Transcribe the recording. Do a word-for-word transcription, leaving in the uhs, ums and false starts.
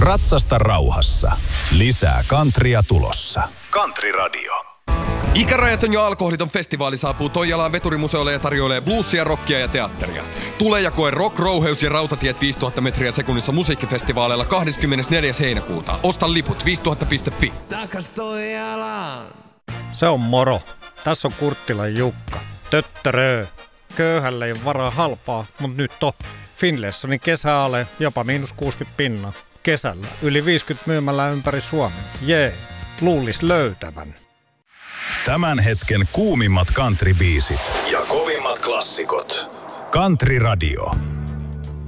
Ratsasta rauhassa. Lisää countrya tulossa. Country Radio. Ikärajaton ja alkoholiton festivaali saapuu Toijalaan veturimuseolle ja tarjoilee bluesia, rockia ja teatteria. Tule ja koe Rock, Rouheus ja Rautatiet viisituhatta metriä sekunnissa musiikkifestivaaleilla kahdeskymmenesneljäs heinäkuuta. Osta liput viisituhatta piste fi. Takas Toijalaan. Se on moro. Tässä on Kurttilan Jukka. Töttörö. Köyhälle ei ole varaa halpaa, mutta nyt on. Finlaysonin kesäale jopa miinus kuusikymmentä pinnaa. Kesällä yli viisikymmentä myymällä ympäri Suomen. Jee, luulis löytävän. Tämän hetken kuumimmat country-biisit ja kovimmat klassikot. Country Radio.